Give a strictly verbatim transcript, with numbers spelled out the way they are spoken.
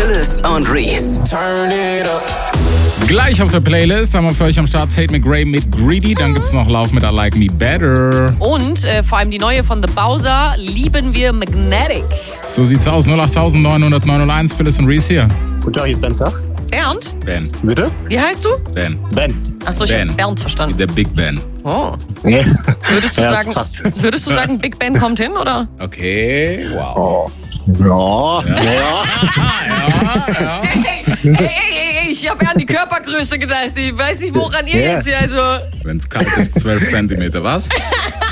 Phyllis und Reese. Turn it up. Gleich auf der Playlist haben wir für euch am Start Tate McRae mit Greedy. Dann gibt's noch Lauf mit I Like Me Better. Und äh, vor allem die neue von The Bowser, Lieben wir Magnetic. So sieht's aus. null acht neun null null neun null eins, Phyllis und Reese hier. Guten Tag, hier ist Ben Zach. Bernd? Ben. Bitte? Wie heißt du? Ben. Ben. Achso, ich Ben. hab Bernd verstanden. Der Big Ben. Oh. Ja. Würdest du, Ja, sagen, fast. würdest du sagen, Big Ben kommt hin, oder? Okay, wow. Oh. Ja. Ja. Ja, ja. Hey, hey, hey, hey, ich habe ja an die Körpergröße gedacht. Ich weiß nicht, woran ihr Ja. jetzt hier, also... Wenn's kalt ist, zwölf Zentimeter, was?